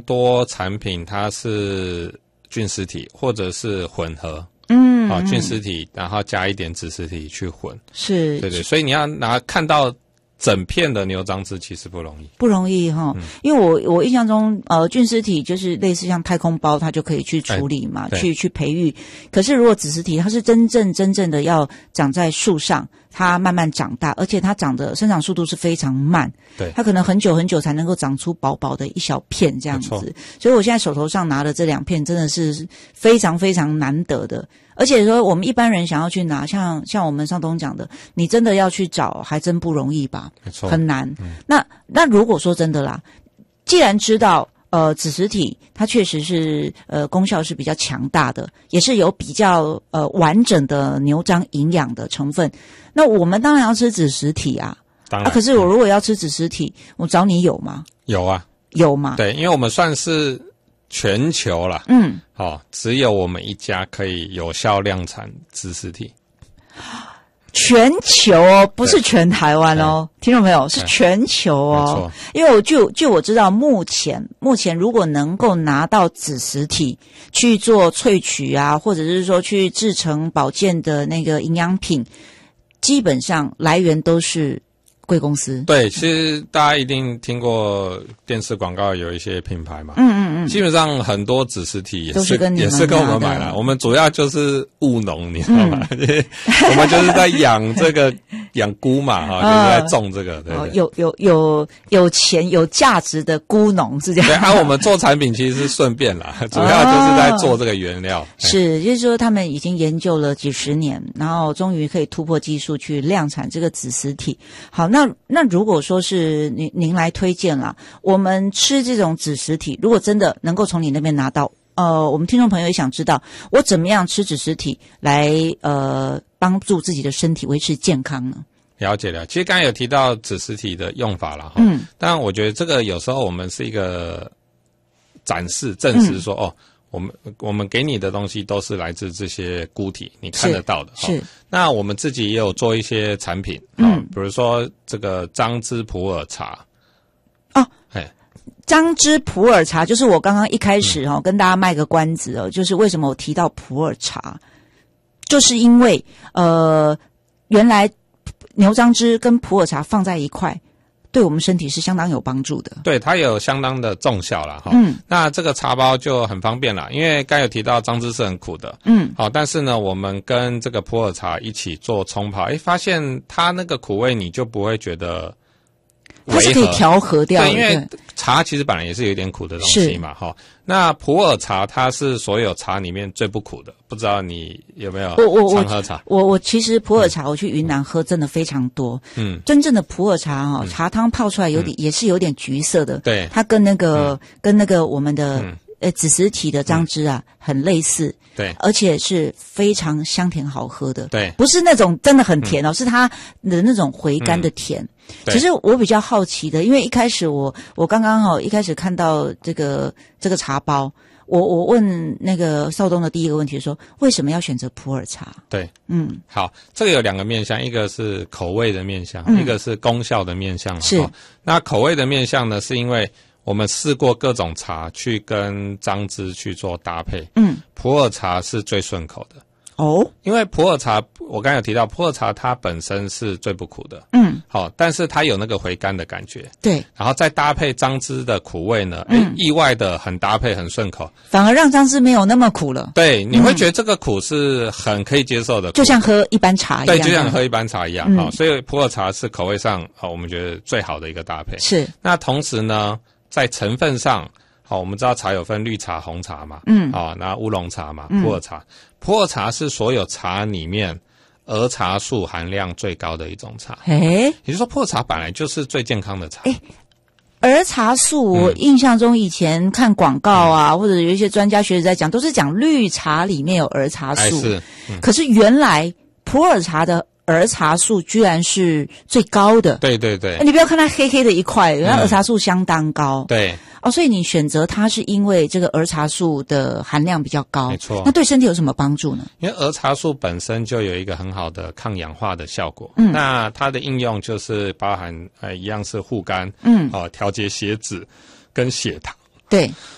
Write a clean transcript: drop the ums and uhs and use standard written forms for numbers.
多产品它是菌丝体或者是混合，菌丝体然后加一点子实体去混， 是， 对对，所以你要看到整片的牛樟芝其实不容易， 不容易哈，因为我印象中，菌丝体就是类似像太空包，它就可以去处理嘛，去培育。可是如果子实体，它是真正的要长在树上，它慢慢长大，而且它生长速度是非常慢， 对， 它可能很久才能够长出薄薄的一小片这样子。所以我现在手头上拿的这2片真的是非常非常难得的。而且说我们一般人想要去拿，像我们上东讲的，你真的要去找还真不容易吧， 没错， 很难。那如果说真的啦，既然知道子实体它确实是功效是比较强大的，也是有比较完整的牛樟营养的成分，那我们当然要吃子实体啊。 当然， 可是我如果要吃子实体，我找你有吗？ 有啊， 有吗？ 对，因为我们算是全球啦，只有我们一家可以有效量产子实体。 全球哦，不是全台湾哦，听众朋友，是全球哦。因为据我知道，目前如果能够拿到子实体去做萃取啊，或者是说去制成保健的那个营养品，基本上来源都是贵公司。对， 其实大家一定听过电视广告有一些品牌嘛，基本上很多子实体也是跟我们买了，我们主要就是务农，你知道吗？我们就是在养这个养菇嘛，就是在种这个，对， 有钱有价值的菇农是这样。 对，我们做产品其实是顺便啦，主要就是在做这个原料。 是，就是说他们已经研究了几十年，然后终于可以突破技术去量产这个子实体。好，那如果说是您来推荐啦，我们吃这种子实体，如果真的能够从你那边拿到，我们听众朋友也想知道，我怎么样吃子实体来帮助自己的身体维持健康呢？ 了解了，其实刚才有提到子实体的用法了，当然我觉得这个有时候我们是一个展示证实说，我们给你的东西都是来自这些菇体，你看得到的。是。那我们自己也有做一些产品，比如说这个樟芝普洱茶。 樟芝普洱茶就是我刚刚一开始跟大家卖个关子就是为什么我提到普洱茶，就是因为原来牛樟芝跟普洱茶放在一块，对我们身体是相当有帮助的。对， 它有相当的重效啦。那这个茶包就很方便啦，因为刚有提到樟芝是很苦的。但是呢，我们跟这个普洱茶一起做冲泡，发现它那个苦味你就不会觉得违和， 它是可以调和掉的。 对，因为茶其实本来也是有点苦的东西嘛。那普洱茶它是所有茶里面最不苦的，不知道你有没有常喝茶？ 我其实普洱茶我去云南喝真的非常多。真正的普洱茶茶汤泡出来也是有点橘色的。对，它跟那个我们的子实体的樟芝啊很类似。对，而且是非常香甜好喝的。对，不是那种真的很甜是它的那种回甘的甜。其实我比较好奇的，因为一开始我刚刚一开始看到这个茶包，我问那个少东的第一个问题说，为什么要选择普洱茶？对，好，这个有2个面向，一个是口味的面向，一个是功效的面向。是，那口味的面向呢，是因为我们试过各种茶去跟樟芝去做搭配，普洱茶是最顺口的。因为普洱茶我刚才有提到，普洱茶它本身是最不苦的，但是它有那个回甘的感觉，对，然后再搭配樟芝的苦味呢，意外的很搭配，很顺口，反而让樟芝没有那么苦了。对，你会觉得这个苦是很可以接受的，就像喝一般茶一样。对，就像喝一般茶一样。所以普洱茶是口味上我们觉得最好的一个搭配。是，那同时呢，在成分上，我们知道茶有分绿茶、红茶嘛，那乌龙茶嘛，普洱茶。普洱茶是所有茶里面儿茶素含量最高的一种茶。也就是说普洱茶本来就是最健康的茶。儿茶素我印象中以前看广告啊，或者有一些专家学者在讲，都是讲绿茶里面有儿茶素。可是原来普洱茶的儿茶素居然是最高的。对对对，你不要看它黑黑的一块，原来儿茶素相当高。对。所以你选择它是因为这个儿茶素的含量比较高。没错。那对身体有什么帮助呢？因为儿茶素本身就有一个很好的抗氧化的效果。那它的应用就是包含一样是护肝，调节血脂跟血糖。对。